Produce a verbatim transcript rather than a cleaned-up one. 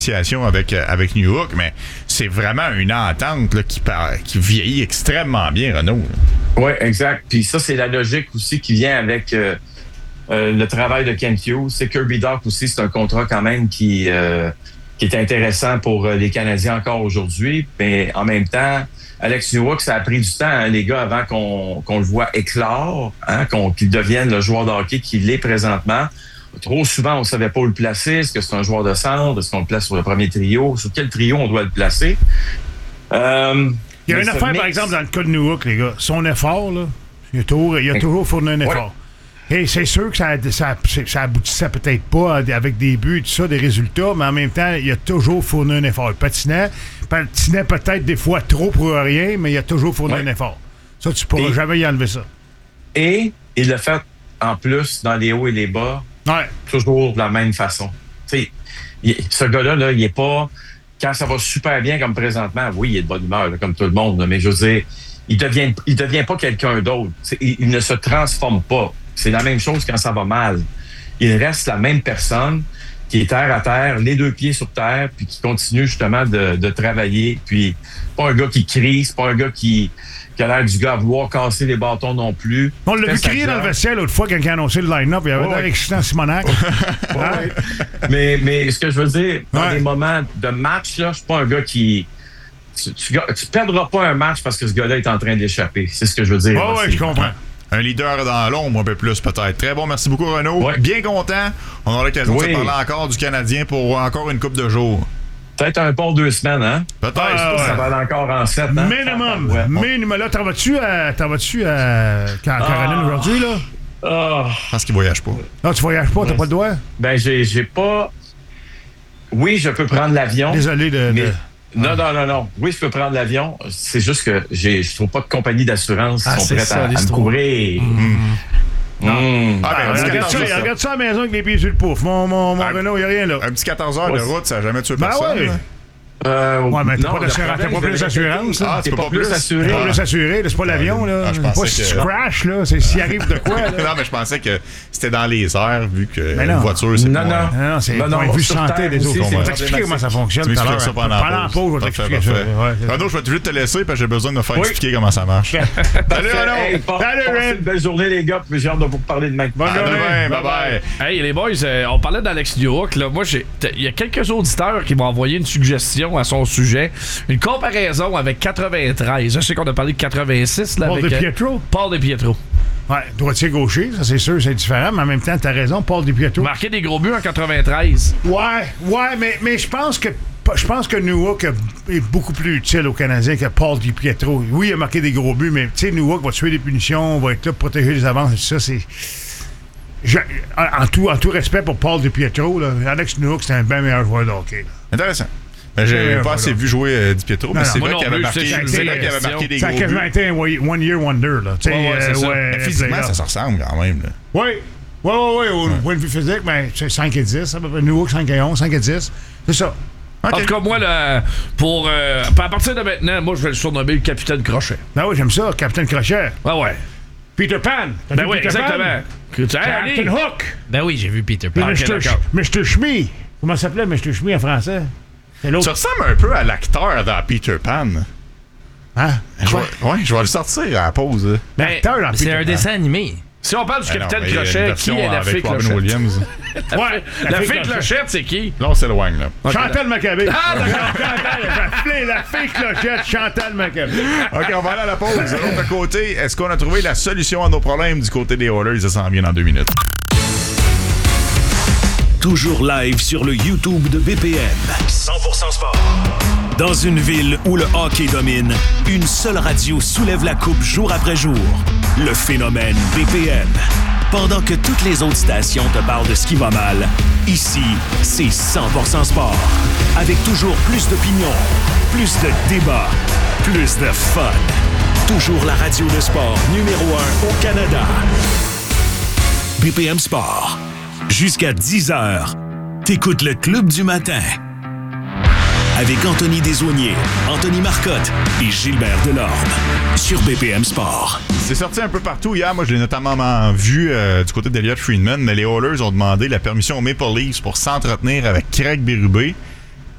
avec, avec New Hook, mais c'est vraiment une entente là, qui, par, qui vieillit extrêmement bien, Renaud. Oui, exact. Puis ça, c'est la logique aussi qui vient avec euh, euh, le travail de Kent Hughes. C'est Kirby Dach aussi, c'est un contrat quand même qui, euh, qui est intéressant pour les Canadiens encore aujourd'hui. Mais en même temps, Alex Newhook, ça a pris du temps, hein, les gars, avant qu'on, qu'on le voit éclore, hein, qu'on, qu'il devienne le joueur de hockey qu'il est présentement. Trop souvent, on ne savait pas où le placer. Est-ce que c'est un joueur de centre? Est-ce qu'on le place sur le premier trio? Sur quel trio on doit le placer? Euh, il y a une affaire, mix... par exemple, dans le cas de Newhook, les gars. Son effort, là, il a toujours, il a toujours fourni un effort. Ouais. Et c'est sûr que ça, ça, ça aboutissait peut-être pas avec des buts et tout ça, des résultats, mais en même temps, il a toujours fourni un effort. Il patinait, patinait peut-être des fois trop pour rien, mais il a toujours fourni ouais. un effort. Ça, tu ne pourras et, jamais y enlever ça. Et il l'a fait, en plus, dans les hauts et les bas, ouais. toujours de la même façon. Tu sais, ce gars-là, là, il est pas... Quand ça va super bien comme présentement, oui, il est de bonne humeur, là, comme tout le monde, là, mais je veux dire, il devient, il devient pas quelqu'un d'autre. Il, il ne se transforme pas. C'est la même chose quand ça va mal. Il reste la même personne qui est terre à terre, les deux pieds sur terre, puis qui continue justement de, de travailler. Puis, pas un gars qui crie, c'est pas un gars qui, qui a l'air du gars à vouloir casser les bâtons non plus. On l'a vu crier dans le vestiaire l'autre fois quand il a annoncé le line-up. Il avait l'air excitant Simonac. ouais. mais, mais ce que je veux dire, dans ouais. des moments de match, là, je suis pas un gars qui... Tu, tu, tu perdras pas un match parce que ce gars-là est en train d'échapper. C'est ce que je veux dire. Oh, oui, je comprends. Un leader dans l'ombre un peu plus peut-être. Très bon, merci beaucoup Renaud. Ouais. Bien content. On aura l'occasion oui. de parler encore du Canadien pour encore une couple de jours. Peut-être un pont deux semaines, hein? Peut-être. Ah, ouais. Ça va aller encore en sept, hein? Minimum. Ouais. Minimum. Là, t'en vas-tu à, t'en vas-tu à Caroline ah. aujourd'hui, là? Ah. Parce qu'il voyage pas. Non, tu voyages pas, t'as pas le droit? Ben, j'ai, j'ai pas... Oui, je peux prendre l'avion. Désolé de... Mais... de... Non, non, non, non. Oui, je peux prendre l'avion. C'est juste que j'ai, je trouve pas de compagnie d'assurance qui ah, sont prêtes ça, à, à me couvrir. Mmh. Non. Mmh. Ah, ben, regarde, ça, ça. regarde ça à la maison avec les pieds sur le pouf. Mon, mon, mon ah, Renault, il n'y a rien là. Un petit quatorze heures ouais, de route, ça n'a jamais tué ben personne. Ouais. Euh, ouais, mais t'as non, pas, d'assurance, t'as pas plus d'assurance. Ah, tu peux pas plus assurer. T'es pas plus assuré, c'est pas l'avion, là. Ah, pas si tu crashes, là. C'est s'il arrive de quoi, là. Non, mais je pensais que c'était dans les airs, vu que une voiture, c'est non, pas... Non, non, c'est le point de vue santé des autres. On va t'expliquer comment ça fonctionne tout à l'heure. Pendant la pause, je vais t'expliquer ça. Renaud, je vais juste te laisser, parce que j'ai besoin de me faire expliquer comment ça marche. Salut, Renaud! Salut, une belle journée, les gars, puis j'ai hâte de vous parler demain. Bonne journée, bye-bye. Hey, les boys, on parlait d'Alex Newhook, là. Moi, il y a quelques auditeurs qui m'ont envoyé une suggestion à son sujet. Une comparaison avec quatre-vingt-treize. Je sais qu'on a parlé de quatre-vingt-six. Là, Paul avec, de Pietro. Paul de Pietro. Ouais, droitier-gaucher, ça c'est sûr, c'est différent, mais en même temps, t'as raison, Paul de Pietro. Marqué des gros buts en quatre-vingt-treize. Ouais, ouais, mais, mais je pense que je pense que Newhook est beaucoup plus utile aux Canadiens que Paul Di Pietro. Oui, il a marqué des gros buts, mais tu sais, Newhook va tuer des punitions, va être là pour protéger les avances et tout ça, c'est... Je, en, tout, en tout respect pour Paul Di Pietro, là, Alex Newhook, c'est un bien meilleur joueur de hockey. Là. Intéressant. Ben, j'ai ouais, pas voilà. assez vu jouer euh, Di Pietro, mais non, c'est vrai qu'il avait marqué, c'est c'est vrai qu'il avait marqué des gros buts. Ça a quasiment été un one year wonder. Là. Ouais, ouais, euh, ça. Ouais, physiquement, là. Ça se ressemble quand même. Oui, oui, oui, au ouais. point de vue physique, ben, c'est cinq et dix, à peu près. Newhook, cinq et onze, cinq et dix. C'est ça. Okay. En tout cas, moi, là, pour, euh, à partir de maintenant, moi, je vais le surnommer le Capitaine Crochet. Ben oui, j'aime ça, Capitaine Crochet. Ouais, ouais. Peter Pan. Ben oui, Peter exactement. Pan? Captain Hook. Ben oui, j'ai vu Peter Pan. Okay, mister Schmee. Comment ça s'appelait mister Schmee en français? Tu ressembles un peu à l'acteur dans Peter Pan. Hein? Je vais, ouais, je vais le sortir à la pause. Ben, l'acteur dans c'est Peter un Pan. Dessin animé. Si on parle du ben Capitaine non, Crochet, qui est la fille Clochette? Williams. la ouais, la, la fille Clochette, c'est qui? Non, c'est le Wang, là. Okay, Chantal Maccabé. Ah, d'accord. La fille Clochette, Chantal Maccabé. OK, on va aller à la pause. De l'autre côté, est-ce qu'on a trouvé la solution à nos problèmes du côté des Oilers? Ça s'en vient dans deux minutes. Toujours live sur le YouTube de B P M. cent pour cent sport. Dans une ville où le hockey domine, une seule radio soulève la coupe jour après jour. Le phénomène B P M. Pendant que toutes les autres stations te parlent de ce qui va mal, ici, c'est cent pour cent sport. Avec toujours plus d'opinions, plus de débats, plus de fun. Toujours la radio de sport numéro un au Canada. B P M Sport. Jusqu'à dix heures, t'écoutes le Club du matin. Avec Anthony Desaulniers, Anthony Marcotte et Gilbert Delorme. Sur B P M Sport. C'est sorti un peu partout hier. Moi, je l'ai notamment vu euh, du côté d'Elliott Friedman. Mais les Oilers ont demandé la permission aux Maple Leafs pour s'entretenir avec Craig Berube.